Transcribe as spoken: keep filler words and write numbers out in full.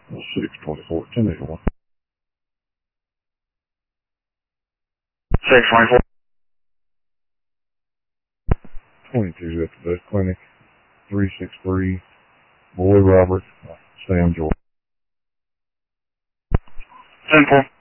six twenty-four, ten eighty-one. six twenty-four. twenty-two at the Best Clinic, three six three, Boy Robert, Sam George. ten four.